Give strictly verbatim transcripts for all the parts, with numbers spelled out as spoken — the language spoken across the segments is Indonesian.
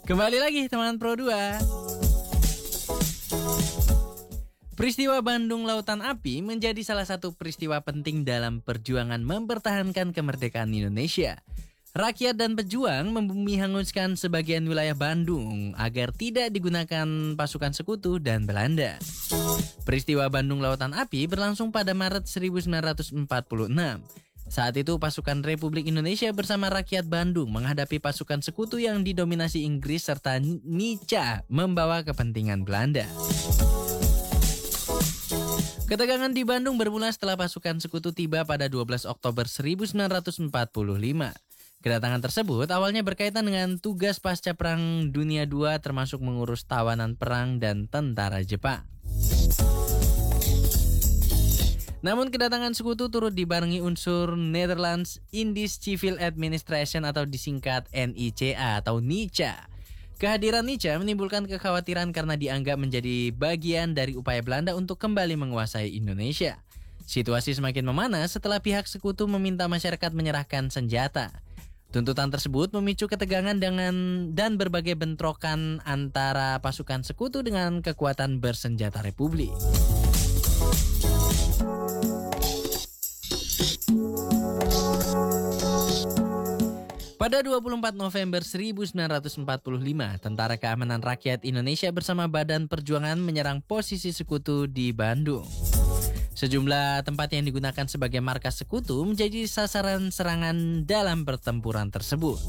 Kembali lagi teman Pro dua. Peristiwa Bandung Lautan Api menjadi salah satu peristiwa penting dalam perjuangan mempertahankan kemerdekaan Indonesia. Rakyat dan pejuang membumi hanguskan sebagian wilayah Bandung agar tidak digunakan pasukan sekutu dan Belanda. Peristiwa Bandung Lautan Api berlangsung pada Maret seribu sembilan ratus empat puluh enam. Saat itu pasukan Republik Indonesia bersama rakyat Bandung menghadapi pasukan sekutu yang didominasi Inggris serta Nica membawa kepentingan Belanda. Ketegangan di Bandung bermula setelah pasukan sekutu tiba pada dua belas Oktober seribu sembilan ratus empat puluh lima. Kedatangan tersebut awalnya berkaitan dengan tugas pasca Perang Dunia kedua termasuk mengurus tawanan perang dan tentara Jepang. Namun kedatangan sekutu turut dibarengi unsur Netherlands Indies Civil Administration atau disingkat N I C A atau Nica. Kehadiran Nica menimbulkan kekhawatiran karena dianggap menjadi bagian dari upaya Belanda untuk kembali menguasai Indonesia. Situasi semakin memanas setelah pihak sekutu meminta masyarakat menyerahkan senjata. Tuntutan tersebut memicu ketegangan dengan dan berbagai bentrokan antara pasukan sekutu dengan kekuatan bersenjata Republik. Pada dua puluh empat November seribu sembilan ratus empat puluh lima, Tentara Keamanan Rakyat Indonesia bersama Badan Perjuangan menyerang posisi sekutu di Bandung. Sejumlah tempat yang digunakan sebagai markas sekutu menjadi sasaran serangan dalam pertempuran tersebut.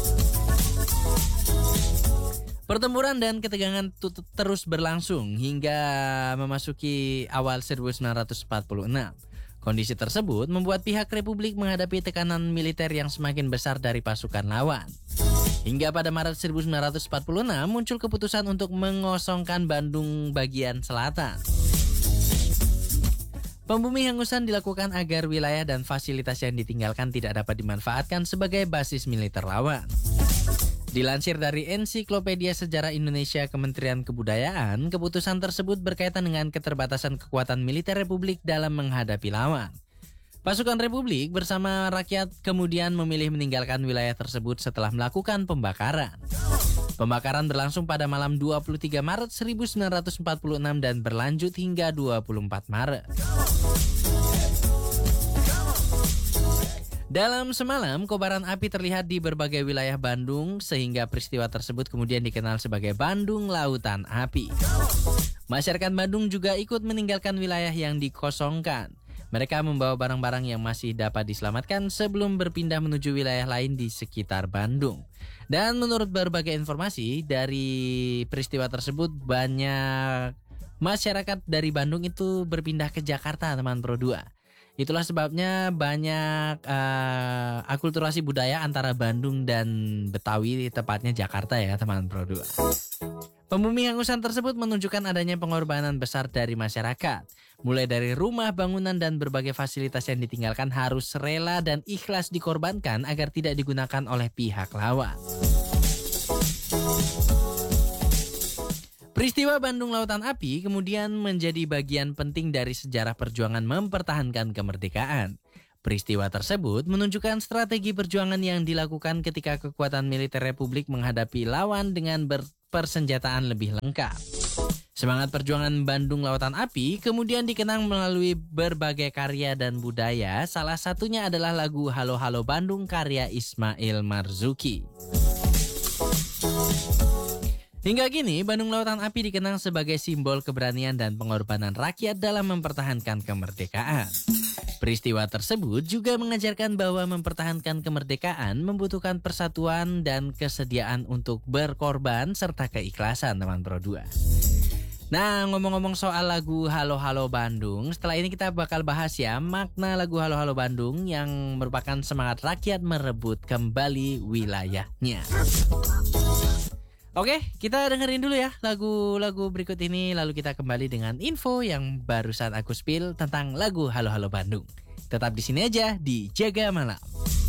Pertempuran dan ketegangan terus berlangsung hingga memasuki awal seribu sembilan ratus empat puluh enam. Kondisi tersebut membuat pihak Republik menghadapi tekanan militer yang semakin besar dari pasukan lawan. Hingga pada Maret seribu sembilan ratus empat puluh enam muncul keputusan untuk mengosongkan Bandung bagian selatan. Pembumi hangusan dilakukan agar wilayah dan fasilitas yang ditinggalkan tidak dapat dimanfaatkan sebagai basis militer lawan. Dilansir dari Ensiklopedia Sejarah Indonesia Kementerian Kebudayaan, keputusan tersebut berkaitan dengan keterbatasan kekuatan militer Republik dalam menghadapi lawan. Pasukan Republik bersama rakyat kemudian memilih meninggalkan wilayah tersebut setelah melakukan pembakaran. Pembakaran berlangsung pada malam dua puluh tiga Maret seribu sembilan ratus empat puluh enam dan berlanjut hingga dua puluh empat Maret. Dalam semalam, kobaran api terlihat di berbagai wilayah Bandung sehingga peristiwa tersebut kemudian dikenal sebagai Bandung Lautan Api. Masyarakat Bandung juga ikut meninggalkan wilayah yang dikosongkan. Mereka membawa barang-barang yang masih dapat diselamatkan sebelum berpindah menuju wilayah lain di sekitar Bandung. Dan menurut berbagai informasi dari peristiwa tersebut, banyak masyarakat dari Bandung itu berpindah ke Jakarta, teman Pro dua. Itulah sebabnya banyak uh, akulturasi budaya antara Bandung dan Betawi, tepatnya Jakarta ya teman Pro dua. Pembumi hangusan tersebut menunjukkan adanya pengorbanan besar dari masyarakat. Mulai dari rumah, bangunan, dan berbagai fasilitas yang ditinggalkan harus rela dan ikhlas dikorbankan agar tidak digunakan oleh pihak lawan. Peristiwa Bandung Lautan Api kemudian menjadi bagian penting dari sejarah perjuangan mempertahankan kemerdekaan. Peristiwa tersebut menunjukkan strategi perjuangan yang dilakukan ketika kekuatan militer Republik menghadapi lawan dengan berpersenjataan lebih lengkap. Semangat perjuangan Bandung Lautan Api kemudian dikenang melalui berbagai karya dan budaya, salah satunya adalah lagu Halo Halo Bandung karya Ismail Marzuki. Hingga kini, Bandung Lautan Api dikenang sebagai simbol keberanian dan pengorbanan rakyat dalam mempertahankan kemerdekaan. Peristiwa tersebut juga mengajarkan bahwa mempertahankan kemerdekaan membutuhkan persatuan dan kesediaan untuk berkorban serta keikhlasan, teman Pro dua. Nah, ngomong-ngomong soal lagu Halo Halo Bandung, setelah ini kita bakal bahas ya makna lagu Halo Halo Bandung yang merupakan semangat rakyat merebut kembali wilayahnya. Oke, kita dengerin dulu ya lagu-lagu berikut ini, lalu kita kembali dengan info yang barusan aku spill tentang lagu Halo Halo Bandung. Tetap di sini aja di Jaga Malam.